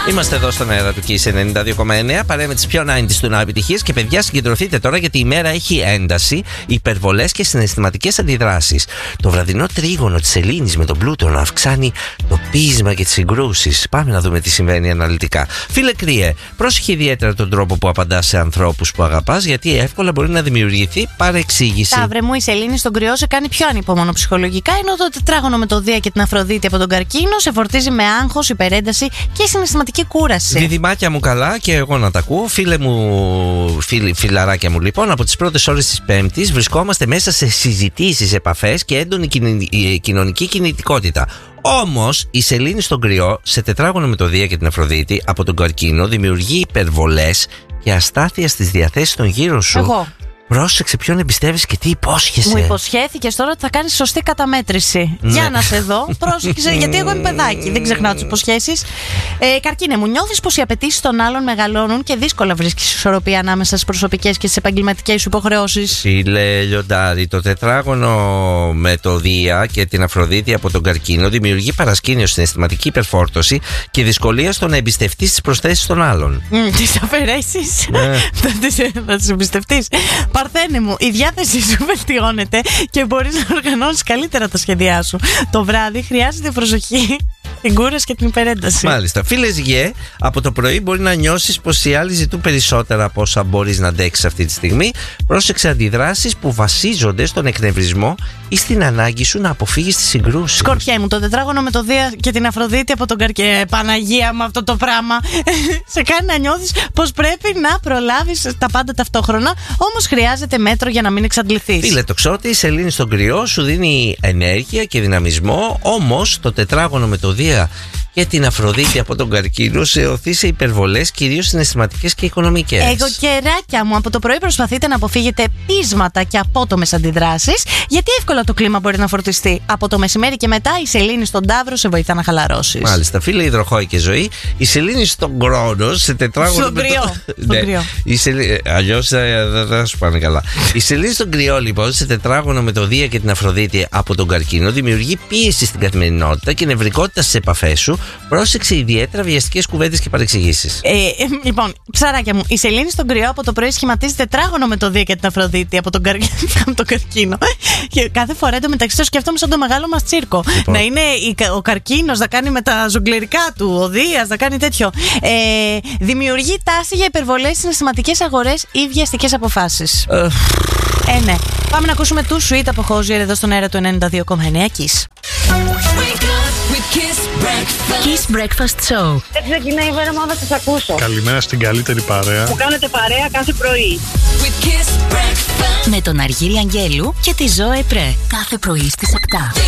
Είμαστε εδώ στον αέρα του Kiss 92,9. Παρέα με τις πιο 90s του ναού επιτυχίες. Και παιδιά, συγκεντρωθείτε τώρα γιατί η μέρα έχει ένταση, υπερβολές και συναισθηματικές αντιδράσεις. Το βραδινό τρίγωνο της σελήνης με τον πλούτο να αυξάνει το πείσμα και τις συγκρούσεις. Πάμε να δούμε τι συμβαίνει αναλυτικά. Φίλε Κρύε, πρόσεχε ιδιαίτερα τον τρόπο που απαντάς σε ανθρώπους που αγαπάς, γιατί εύκολα μπορεί να δημιουργηθεί παρεξήγηση. Ταύρε μου, η σελήνη στον Κρυό σε κάνει πιο ανυπόμονο ψυχολογικά, ενώ το τετράγωνο με το Δία και την Αφροδίτη από τον Καρκίνο σε φορτίζει με άγχος, υπερένταση και συναισθηματική κούραση. Διδυμάκια μου καλά και εγώ να τα ακούω. Φίλε μου, φιλαράκια μου λοιπόν, από τις πρώτες ώρες της Πέμπτης βρισκόμαστε μέσα σε συζητήσεις, επαφές και έντονη κοινωνική κινητικότητα. Όμως η σελήνη στον Κρυό σε τετράγωνο με το Δία και την Αφροδίτη από τον Καρκίνο δημιουργεί υπερβολές και αστάθεια στις διαθέσεις των γύρω σου. Εγώ. Πρόσεξε ποιον εμπιστεύεσαι και τι υπόσχεσαι. Μου υποσχέθηκες τώρα ότι θα κάνεις σωστή καταμέτρηση. Ναι. Για να σε δω, πρόσεξε, γιατί εγώ είμαι παιδάκι, δεν ξεχνάω τις υποσχέσεις. Καρκίνε μου, νιώθεις πως οι απαιτήσεις των άλλων μεγαλώνουν και δύσκολα βρίσκεις ισορροπία ανάμεσα στις προσωπικές και στις επαγγελματικές σου υποχρεώσεις. Φίλε Λιοντάρη, το τετράγωνο με το Δία και την Αφροδίτη από τον Καρκίνο δημιουργεί παρασκήνιο, συναισθηματική υπερφόρτωση και δυσκολία στο να εμπιστευτείς τις προσθέσεις των άλλων. Τις αφαιρέσεις. Θα τις εμπιστευτείς. Παρθένε μου, η διάθεσή σου βελτιώνεται και μπορείς να οργανώσεις καλύτερα τα σχέδιά σου. Το βράδυ χρειάζεται προσοχή, την κούραση και την υπερένταση. Μάλιστα. Φίλε Γε, από το πρωί μπορεί να νιώσεις πως οι άλλοι ζητούν περισσότερα από όσα μπορείς να αντέξεις αυτή τη στιγμή. Πρόσεξε αντιδράσεις που βασίζονται στον εκνευρισμό ή στην ανάγκη σου να αποφύγεις τις συγκρούσεις. Σκορπιέ μου, το τετράγωνο με το Δία και την Αφροδίτη από τον Καρκίνο. Παναγία μου, αυτό το πράγμα σε κάνει να νιώθεις πως πρέπει να προλάβεις τα πάντα ταυτόχρονα. Όμως χρειάζεται μέτρο για να μην εξαντληθείς. Φίλε Τοξότη, η σελήνη στον Κρυό σου δίνει ενέργεια και δυναμισμό. Όμως το τετράγωνο με το Δία και την Αφροδίτη από τον Καρκίνο σε οθεί σε υπερβολές, κυρίως συναισθηματικές και οικονομικές. Εγώ κεράκια μου, από το πρωί προσπαθείτε να αποφύγετε πείσματα και απότομες αντιδράσεις, γιατί εύκολα το κλίμα μπορεί να φορτιστεί. Από το μεσημέρι και μετά η σελήνη στον Ταύρο σε βοηθά να χαλαρώσεις. Μάλιστα, φίλε Υδροχόη και Ζωή, η σελήνη στον Κρόνο σε τετράγωνο. Στον Κρυό. Αλλιώς δεν θα σου πάνε καλά. Η σελήνη στον Κρυό, λοιπόν, σε τετράγωνο με το Δία και την Αφροδίτη από τον Καρκίνο δημιουργεί πίεση στην καθημερινότητα και νευρικότητα στις επαφές σου. Πρόσεξε ιδιαίτερα βιαστικές κουβέντες και παρεξηγήσεις. Λοιπόν, ψαράκια μου, η σελήνη στον Κρυό από το πρωί σχηματίζει τετράγωνο με το Δία και την Αφροδίτη από τον Καρκίνο. Και κάθε φορά εντωμεταξύ το σκέφτομαι σαν το μεγάλο μας τσίρκο. Λοιπόν. Να είναι ο Καρκίνος να κάνει με τα ζογκλερικά του, ο Δίας να κάνει τέτοιο. Δημιουργεί τάση για υπερβολές, συναισθηματικές αγορές ή βιαστικές αποφάσεις. Ναι. Πάμε να ακούσουμε του Sweet από Hozier εδώ στον αέρα του 92,9 Kiss. Kiss Breakfast Show. Δεν ξεκινάει η μέρα μου, θα σας ακούσω. Καλημέρα στην καλύτερη παρέα. Που κάνετε παρέα κάθε πρωί. Με τον Αργύρι Αγγέλου και τη Ζωέ Πρέ. Κάθε πρωί στις 7.